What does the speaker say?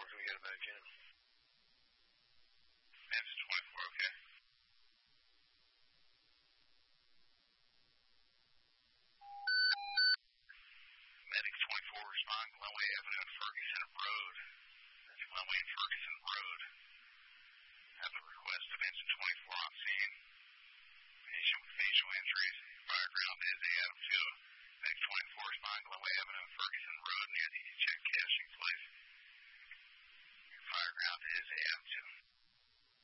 Can we get it back in? Answer 24, okay. Medic 24, respond Glenway Avenue and Ferguson Road. That's Glenway and Ferguson Road. Have a request of Answer 24 on scene. Patient with facial injuries. Fire ground is Adam 2.